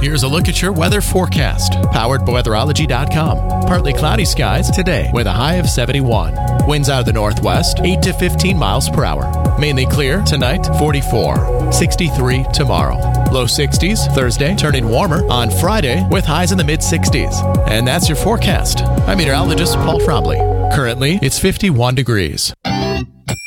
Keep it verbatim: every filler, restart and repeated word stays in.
here's a look at your weather forecast. Powered by weatherology dot com. Partly cloudy skies today with a high of seventy-one. Winds out of the northwest, eight to fifteen miles per hour. Mainly clear tonight, forty-four. sixty-three tomorrow. Low sixties Thursday, turning warmer on Friday with highs in the mid-sixties. And that's your forecast. I'm meteorologist Paul Fromley. Currently, it's fifty-one degrees.